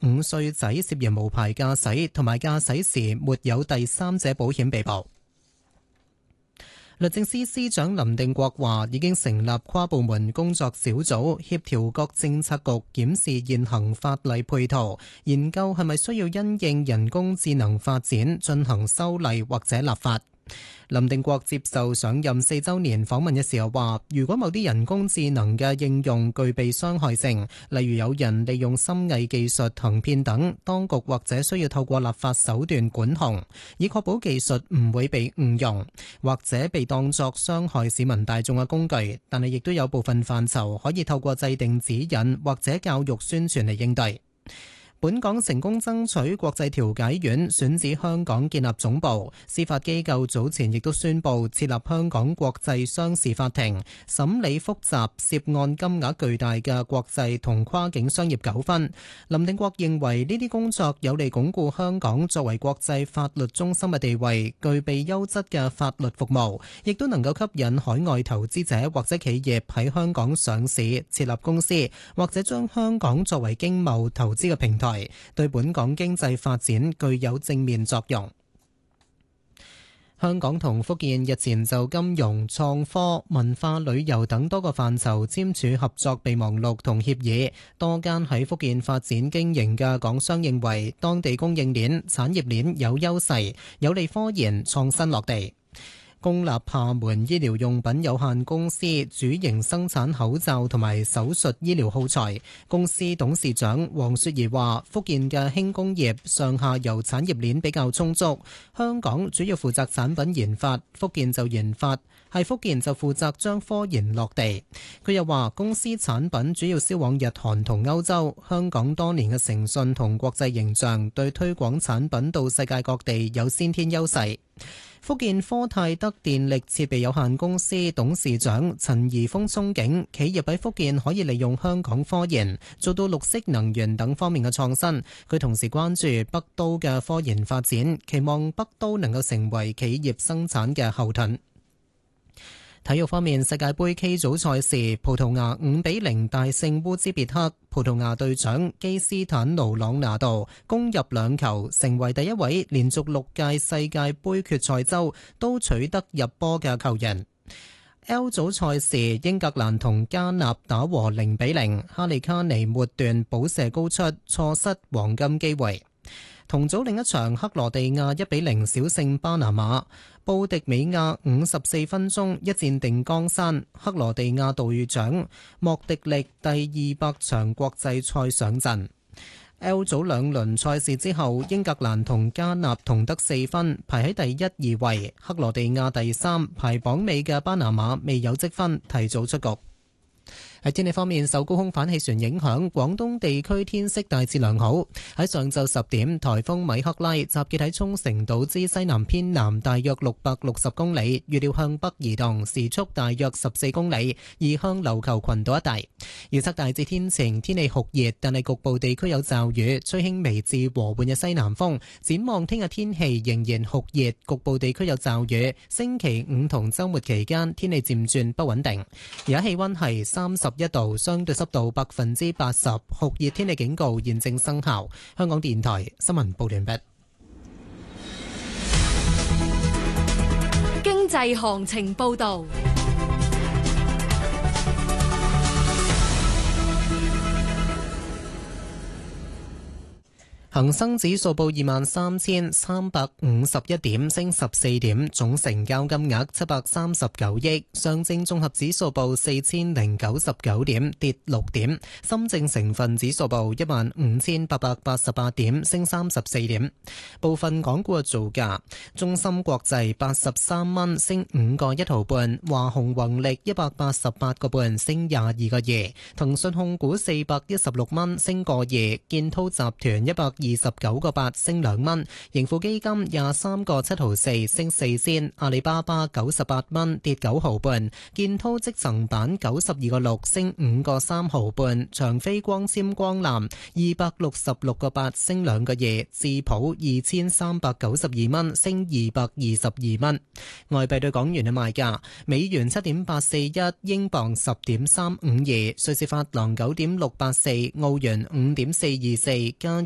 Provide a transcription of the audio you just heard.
5歲仔涉嫌無牌駕駛同埋駕駛時沒有第三者保險被捕。律政司司長林定國話，已經成立跨部門工作小組，協調各政策局檢視現行法例配套，研究係咪需要因應人工智能發展進行修例或者立法。林定國接受上任4週年訪問嘅時候話，如果某啲人工智能嘅應用具備傷害性，例如有人利用深偽技術行騙等，當局或者需要透過立法手段管控，以確保技術唔會被誤用，或者被當作傷害市民大眾嘅工具。但係亦都有部分範疇可以透過制定指引或者教育宣傳嚟應對。本港成功爭取國際調解院選址香港建立總部，司法機構早前亦都宣布設立香港國際商事法庭，審理複雜涉案金額巨大嘅國際同跨境商業糾紛。林定國認為呢啲工作有利鞏固香港作為國際法律中心嘅地位，具備優質嘅法律服務，亦都能夠吸引海外投資者或者企業喺香港上市設立公司，或者將香港作為經貿投資嘅平台，對本港經濟發展具有正面作用。香港同福建日前就金融、創科、文化旅遊等多個範疇簽署合作備忘錄同協議。多間喺福建發展經營嘅港商認為，當地供應鏈、產業鏈有優勢，有利科研創新落地。公立廈門醫療用品有限公司主營生產口罩同埋手術醫療耗材。公司董事長黃雪兒話，福建嘅輕工業上下游產業鏈比較充足，香港主要負責產品研發，福建就負責將科研落地。佢又話，公司產品主要銷往日韓同歐洲，香港多年嘅誠信同國際形象對推廣產品到世界各地有先天優勢。福建科泰德電力設備有限公司董事長陳怡峰憧憬企業喺福建可以利用香港科研做到綠色能源等方面嘅創新。佢同時關注北都嘅科研發展，期望北都能夠成為企業生產嘅後盾。體育方面，世界盃 K 組賽事，葡萄牙5-0大勝烏茲別克，葡萄牙隊長基斯坦奴朗拿度攻入2球，成為第一位連續6屆世界盃決賽周都取得入波嘅球員。L 組賽事，英格蘭同加納打和0-0，哈利卡尼末段補射高出，錯失黃金機會。同組另一場，克羅地亞1-0小勝巴拿馬，布迪美亞54分鐘一戰定江山，克羅地亞隊長莫迪力第200場國際賽上陣。L 組兩輪賽事之後，英格蘭同加納同得4分，排喺第1、2位，克羅地亞第3，排榜尾嘅巴拿馬未有積分，提早出局。喺天氣方面，受高空反氣旋影響，廣東地區天色大致良好。喺上晝10點，颱風米克拉集結喺沖繩島之西南偏南大約660公里，預料向北移動，時速大約14公里，移向琉球群島一帶。預測大致天晴，天氣酷熱，但係局部地區有驟雨，吹輕微至和緩嘅西南風。展望聽日天氣仍然酷熱，局部地區有驟雨。星期5同週末期間天氣漸轉不穩定。而家氣溫係31度，相對濕度80%，酷熱天氣警告現正生效。香港電台新聞報完畢。 經濟行情報道。 恒生指數報23,351點，升14點，總成交金額739億。上證綜合指數報4099點，跌6點。深證成分指數報15,888點，升34點。部分港股嘅造價：中芯國際83蚊，升5個1毫半；華虹宏力188個半，升22個2；騰訊控股416蚊，升個2；建滔集團129個8，升2蚊；盈富基金23個7毫4，升4仙；阿里巴巴98蚊，跌9毫半；建滔積層板92個6，升5個3毫半；長飛光纖光纜266個8，升2個2；智普2392蚊，升222蚊。外幣對港元嘅賣價：美元7.841，英鎊10.352，瑞士法郎9.684，澳元5.424，加